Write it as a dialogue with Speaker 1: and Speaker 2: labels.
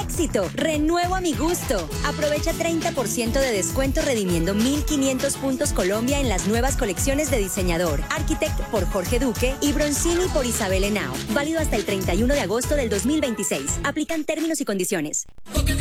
Speaker 1: éxito. Renuevo a mi gusto. Aprovecha 30% de descuento redimiendo 1.500 puntos Colombia en las nuevas colecciones de diseñador. Architect por Jorge Duque y Bronzini por Isabel Henao. Válido hasta el 31 de agosto del 2026. Aplican términos y condiciones.